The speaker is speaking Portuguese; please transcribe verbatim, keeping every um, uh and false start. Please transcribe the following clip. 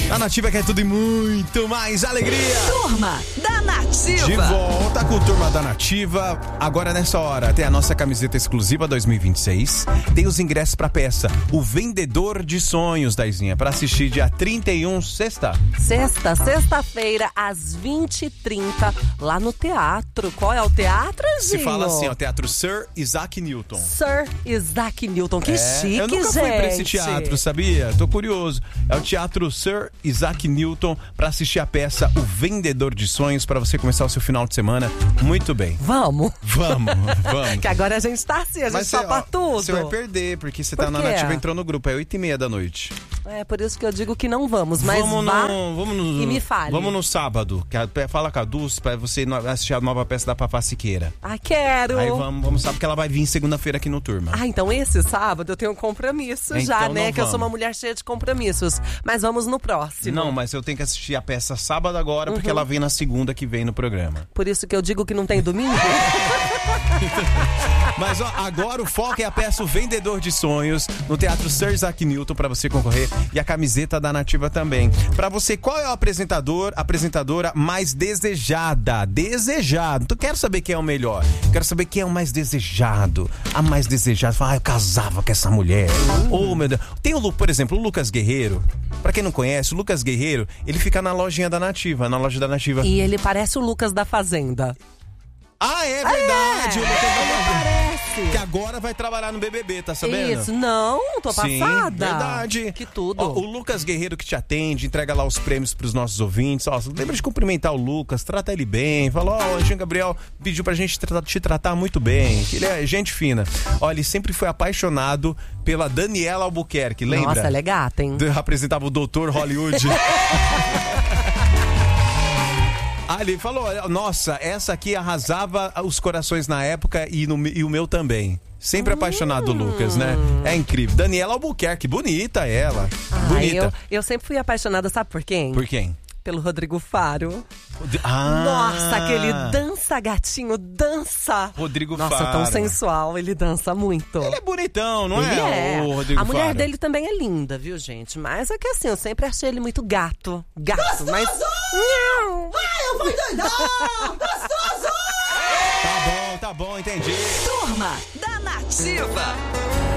A Nativa quer tudo e muito mais alegria. Turma da Nativa. De volta com o Turma da Nativa. Agora nessa hora tem a nossa camiseta exclusiva dois mil e vinte e seis. Tem os ingressos pra peça O Vendedor de Sonhos, Daizinha, pra assistir dia trinta e um, sexta. Sexta, sexta-feira, às vinte e trinta, lá no teatro. Qual é o teatro, Zinho? Se fala assim, ó, Teatro Sir Isaac Newton. Sir Isaac Newton, que É, chique, eu nunca gente. fui pra esse teatro, sabia? Tô curioso. É o Teatro Sir Isaac Newton pra assistir a peça O Vendedor de Sonhos, pra você começar o seu final de semana muito bem. Vamos. Vamos, vamos. Que agora a gente tá assim, a gente Mas topa tudo. Você vai perder, porque você Por tá na quê? Nativa, entrou no grupo, é oito e meia da noite. É por isso que eu digo que não vamos, mas vamos vá no, vamos no, e me fale. Vamos no sábado, que a, fala com a Dulce pra você no- assistir a nova peça da Fafá Siqueira. Ah, quero. Aí vamos, vamos sábado, porque ela vai vir segunda-feira aqui no Turma. Ah, então esse sábado eu tenho um compromisso Então já, né? não Que eu sou vamos. uma mulher cheia de compromissos. Mas vamos no próximo. Não, mas eu tenho que assistir a peça sábado agora, porque ela vem na segunda que vem no programa. Por isso que eu digo que não tem domingo. Mas ó, agora o foco é a peça O Vendedor de Sonhos, no Teatro Sir Isaac Newton, pra você concorrer, e a camiseta da Nativa também. Pra você, qual é o apresentador, apresentadora mais desejada? Desejado. Então quero saber quem é o melhor. Quero saber quem é o mais desejado. A mais desejada. Fala, ah, eu casava com essa mulher. Oh, meu Deus. Tem o, Lu- por exemplo, o Lucas Guerreiro. Pra quem não conhece, o Lucas Guerreiro, ele fica na lojinha da Nativa, na loja da Nativa. E ele parece o Lucas da Fazenda. Ah, é verdade. É, o Lucas da ele Fazenda. parece. Que agora vai trabalhar no B B B, tá sabendo? Isso, não, tô Sim, passada. verdade. Que tudo. Ó, o Lucas Guerreiro que te atende, entrega lá os prêmios pros nossos ouvintes. Ó, lembra de cumprimentar o Lucas, trata ele bem. Fala, ó, o Jean Gabriel pediu pra gente tra- te tratar muito bem, que ele é gente fina. Ó, ele sempre foi apaixonado pela Daniela Albuquerque, lembra? Nossa, ela é gata, hein? De- Apresentava o doutor Hollywood. Ah, ele falou, olha, nossa, essa aqui arrasava os corações na época e, no, e o meu também. Sempre apaixonado, Lucas, né? É incrível. Daniela Albuquerque, bonita ela. Ah, bonita. eu, eu sempre fui apaixonada, sabe por quem? Por quem? Pelo Rodrigo Faro. Ah, Nossa, aquele dança, gatinho, dança. Rodrigo Nossa, Faro. tão sensual, ele dança muito. Ele é bonitão, não Ele é? é. O Rodrigo A mulher Faro. dele também é linda, viu, gente? Mas é que assim, eu sempre achei ele muito gato. Gato, mas... Não. Ai, eu vou doidão! Gostoso! Tá bom, tá bom, entendi. Turma da Nativa.